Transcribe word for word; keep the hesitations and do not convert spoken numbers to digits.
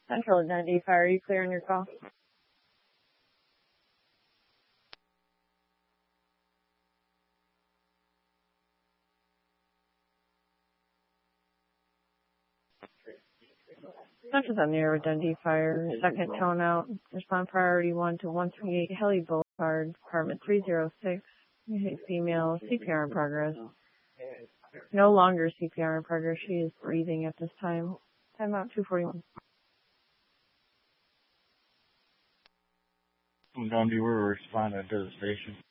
Central Dundee Fire, are you clear on your call? Central Dundee with Dundee Fire, second tone out. Respond priority one to one twenty-eight Helly Boulevard, apartment three oh six. Female, C P R in progress. No longer C P R in progress. She is breathing at this time. Time out two forty-one. Dundee, we're responding to the station.